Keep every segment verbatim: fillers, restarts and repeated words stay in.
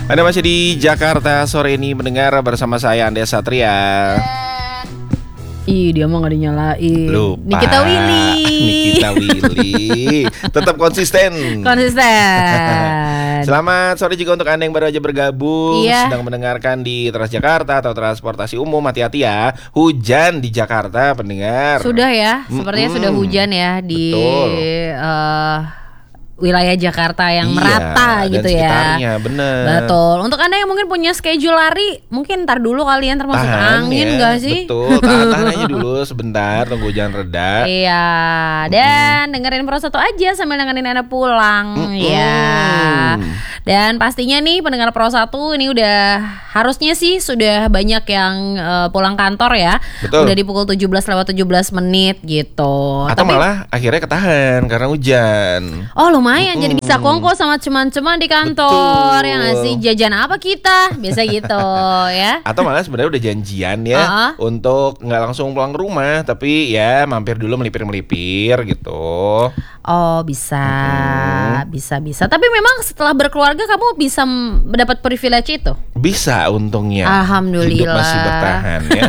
Anda masih di Jakarta sore ini mendengar bersama saya Anda Satria. Ih, dia mah gak dinyalain. Lupa. Nikita Willy. Nikita Willy. Tetap konsisten. Konsisten. Selamat sore juga untuk Anda yang baru aja bergabung. Iya. Sedang mendengarkan di Transjakarta atau transportasi umum. Hati-hati ya. Hujan di Jakarta, pendengar. Sudah ya, sepertinya Mm-mm. sudah hujan ya di uh, wilayah Jakarta yang Iya, merata dan gitu ya. sekitarnya, bener. Betul. Untuk Anda yang mungkin punya schedule lari, mungkin ntar dulu kalian termasuk Tahan angin ya, gak sih? Betul, tahan-tahan aja dulu sebentar, tunggu hujan reda. Iya, dan dengerin Pro satu aja sambil dengerin Anda pulang. Mm-mm. Ya. Dan pastinya nih pendengar Pro satu ini udah harusnya sih sudah banyak yang uh, pulang kantor ya. Betul. Udah di pukul tujuh belas lewat tujuh belas menit gitu. Atau Tapi, malah akhirnya ketahan karena hujan. oh lumayan jadi bisa kongko sama cuman-cuman di kantor. Betul. Ya nggak sih, jajan apa kita? Biasa gitu ya. Atau malah sebenarnya udah janjian ya Uh-uh. untuk nggak langsung pulang ke rumah, tapi ya mampir dulu melipir-melipir gitu. Oh bisa, Mm-mm. bisa bisa. Tapi memang setelah berkeluarga kamu bisa mendapat privilege itu. Bisa untungnya. Alhamdulillah. Hidup masih bertahan ya.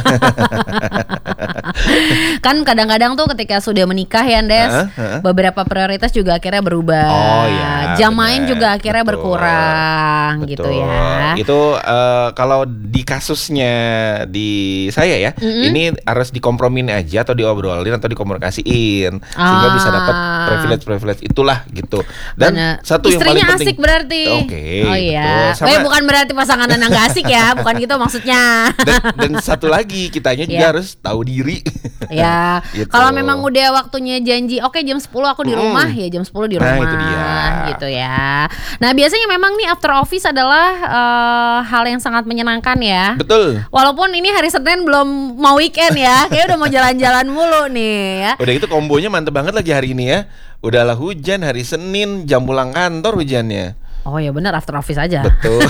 Kan kadang-kadang tuh ketika sudah menikah ya Des, Uh-uh, uh-uh. beberapa prioritas juga akhirnya berubah. Oh iya, Jam benar. main juga akhirnya Betul. berkurang gitu Betul. ya. Itu eh, kalau di kasusnya di saya ya, Mm-mm. ini harus dikompromin aja atau diobrolin atau dikomunikasiin sehingga Ah. bisa dapat privilege-privilege itulah gitu. Dan Bener. satu yang paling Istrinya penting. asik berarti. Oke, Oh gitu. iya. Sama- Oh, ya, bukan berarti pasangan Anda nggak asik ya, bukan gitu maksudnya. dan, dan satu lagi kitanya juga Iya. harus tahu diri. Ya, Gitu. kalau memang udah waktunya janji, oke jam sepuluh aku di Mm-mm. rumah, ya jam sepuluh di Nah, rumah itu dia. gitu ya. Nah, biasanya memang nih after office adalah eh, hal yang sangat menyenangkan ya. Betul. Walaupun ini hari Senin belum mau weekend ya, kayak udah mau jalan-jalan mulu nih ya. Udah itu kombonya mantep banget lagi hari ini ya. Udahlah hujan hari Senin, jam pulang kantor hujannya. Oh ya benar, after office aja. Betul.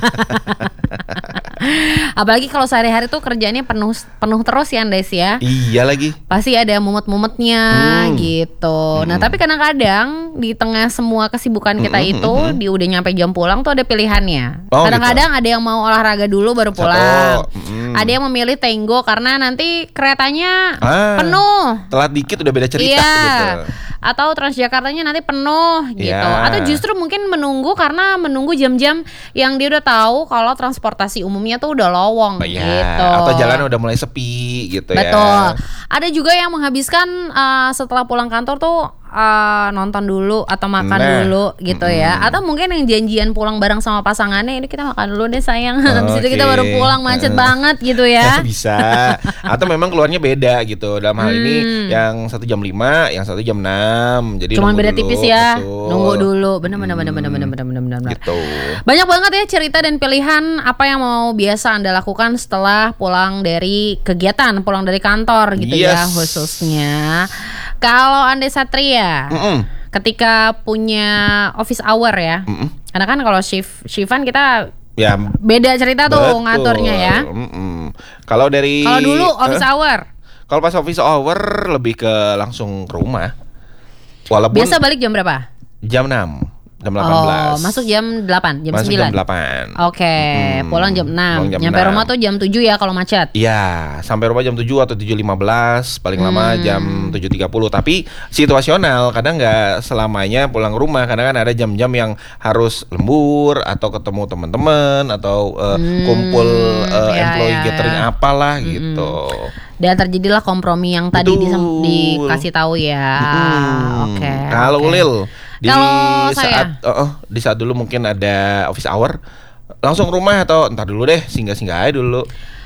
Apalagi kalau sehari-hari tuh kerjaannya penuh penuh terus ya Andes ya. Iya lagi. Pasti ada mumet-mumetnya Hmm. gitu. Nah Hmm. tapi kadang-kadang di tengah semua kesibukan kita Hmm, itu, hmm, hmm. di udah nyampe jam pulang tuh ada pilihannya. Oh, Kadang-kadang ada yang mau olahraga dulu baru Satu. pulang. Hmm. Ada yang memilih tenggo karena nanti keretanya Ah, penuh. Telat dikit udah beda cerita Iya. gitu. Atau Transjakartanya nanti penuh gitu. Iya. Atau justru mungkin menunggu karena menunggu jam-jam yang dia udah tahu kalau transportasi umumnya tuh udah lowong Oh, iya. gitu. Atau jalan udah mulai sepi gitu Betul. ya. Ada juga yang menghabiskan uh, setelah pulang kantor tuh uh, nonton dulu atau makan Nah. dulu gitu ya. Mm-mm. Atau mungkin yang janjian pulang bareng sama pasangannya, ini kita makan dulu deh sayang. Habis itu kita Oke. baru pulang macet Uh. banget gitu ya. Bisa. Atau memang keluarnya beda gitu. Dalam hal ini Hmm. yang satu jam lima, yang satu jam enam. Jadi Cuman nunggu beda dulu, tipis ya. betul. Nunggu dulu. Bener bener bener Hmm. bener bener bener bener bener. Gitu. Banyak banget ya cerita dan pilihan apa yang mau biasa Anda lakukan setelah pulang dari kegiatan, pulang dari kantor gitu ya Yes. khususnya. Kalau Anda Satria, Mm-mm. ketika punya office hour ya. Mm-mm. Karena kan kalau shift shiftan kita Ya. beda cerita tuh betul. ngaturnya ya. Mm-mm. Kalau dari Kalau dulu office Eh, hour, Kalau pas office hour lebih ke langsung ke rumah. Walaupun biasa balik jam berapa? jam enam, jam delapan belas. Oh, masuk jam delapan, jam Masuk sembilan. jam delapan. Oke, Mm-mm. pulang jam enam. Pulang jam Nyampe enam. rumah tuh jam tujuh ya kalau macet. Iya, sampai rumah jam tujuh atau tujuh lima belas, paling lama Hmm. jam tujuh tiga puluh. Tapi situasional, kadang nggak selamanya pulang rumah. Kadang kan ada jam-jam yang harus lembur atau ketemu teman-teman atau eh, Hmm, kumpul eh, ya, employee ya, gathering ya. apalah gitu. Dan terjadilah kompromi yang tadi Betul. disem- dikasih tahu ya. Hmm. Oke. Kalau oke. Lil di Kalau saya? saat oh, oh, di saat dulu mungkin ada office hour, langsung ke rumah atau entar dulu deh, singgah-singgah aja dulu.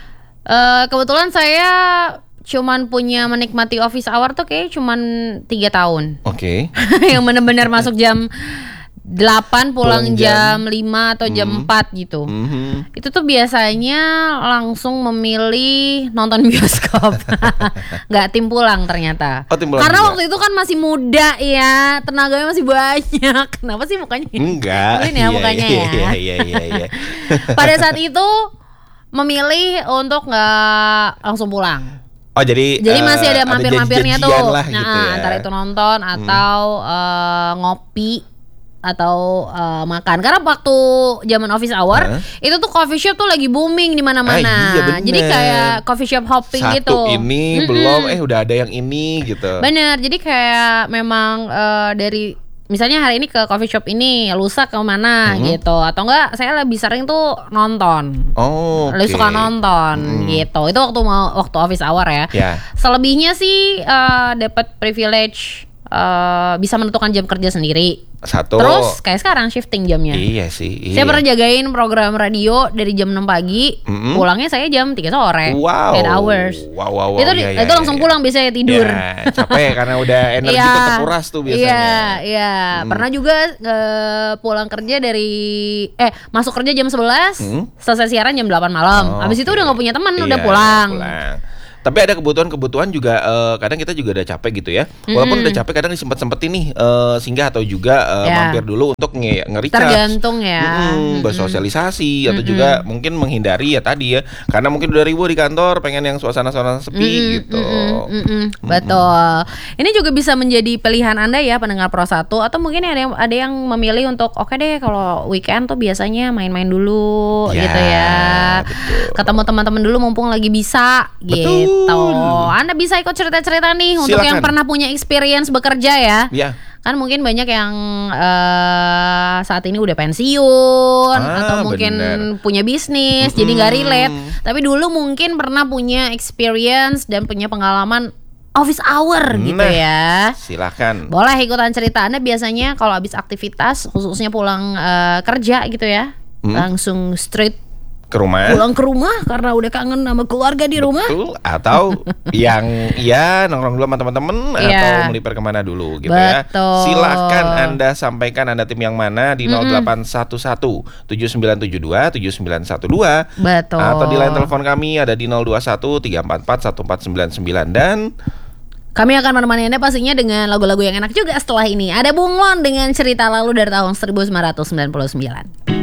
Eh, kebetulan saya cuman punya menikmati office hour tuh kayak cuman tiga tahun. Oke. Yang benar-benar masuk jam delapan pulang, Pulang jam jam lima atau jam Hmm. empat gitu. Mhm. Itu tuh biasanya langsung memilih nonton bioskop. Nggak tim pulang ternyata. Oh, tim pulang Karena juga. waktu itu kan masih muda ya, tenaganya masih banyak. Kenapa sih mukanya? Enggak. Mungkin ya Iya, mukanya iya, ya. Iya iya iya iya. Pada saat itu memilih untuk nggak langsung pulang. Oh jadi Jadi eh, masih ada mampir-mampirnya tuh. janji-janjian lah Nah, gitu ya. antara itu nonton atau eh, ngopi atau uh, makan. Karena waktu zaman office hour Hah? itu tuh coffee shop tuh lagi booming di mana-mana. Ah, iya, bener. Jadi kayak coffee shop hopping Satu gitu. ini Mm-mm. belum, eh udah ada yang ini gitu. Bener. Jadi kayak memang uh, dari misalnya hari ini ke coffee shop ini, lusa ke mana Hmm. gitu. Atau enggak saya lebih sering tuh nonton. Oh, Lebih oke. suka nonton Hmm. gitu. Itu waktu mau waktu office hour ya. Ya. Selebihnya sih uh, dapat privilege uh, bisa menentukan jam kerja sendiri. Satu. Terus kayak sekarang shifting jamnya. Iya sih. Iya. Saya pernah jagain program radio dari jam enam pagi, Mm-mm. pulangnya saya jam tiga sore. Wow. eight hours. Wow, wow, wow. Itu Iya, itu iya, langsung iya. pulang biasanya tidur. Ya, capek karena udah energi Iya. tuh terkuras tuh biasanya. Iya, iya. Hmm. Pernah juga eh, pulang kerja dari eh masuk kerja jam sebelas, Hmm. selesai siaran jam delapan malam. Oh, Habis itu oke. udah nggak punya teman, udah Iya, pulang. pulang. Tapi ada kebutuhan-kebutuhan juga eh, kadang kita juga udah capek gitu ya. Walaupun Mm-mm. udah capek kadang disempet-sempetin nih eh, singgah atau juga eh, Ya. mampir dulu untuk nge- nge-recharge. Tergantung ya. Mm-mm, Mm-mm. bersosialisasi atau Mm-mm. juga mungkin menghindari ya tadi ya. Karena mungkin udah ribu di kantor, pengen yang suasana-suasana sepi Mm-mm, gitu. mm-mm, mm-mm. Betul. Ini juga bisa menjadi pilihan Anda ya pendengar Pro satu, atau mungkin ada yang ada yang memilih untuk oke deh kalau weekend tuh biasanya main-main dulu Ya, gitu ya. betul. Ketemu teman-teman dulu mumpung lagi bisa Betul. gitu. Anda bisa ikut cerita-cerita nih untuk Silakan. yang pernah punya experience bekerja ya. Ya. Kan mungkin banyak yang eh, saat ini udah pensiun Ah, atau mungkin bener. punya bisnis jadi nggak Mm-mm. relate. Tapi dulu mungkin pernah punya experience dan punya pengalaman office hour gitu Nah. ya. Silakan. Boleh ikutan cerita Anda biasanya kalau habis aktivitas khususnya pulang eh, kerja gitu ya. Hmm. Langsung straight Ke rumah. pulang ke rumah karena udah kangen sama keluarga di rumah. Betul. Atau yang ya nongkrong dulu sama teman-teman Iya. atau melipir kemana dulu gitu Betul. ya. Silahkan Anda sampaikan Anda tim yang mana di nol delapan satu satu tujuh sembilan tujuh dua tujuh sembilan satu dua Betul. atau di line telepon kami ada di nol dua satu tiga empat empat satu empat sembilan sembilan dan Kami akan menemani Anda pastinya dengan lagu-lagu yang enak juga setelah ini. Ada Bunglon dengan cerita lalu dari tahun seribu sembilan ratus sembilan puluh sembilan.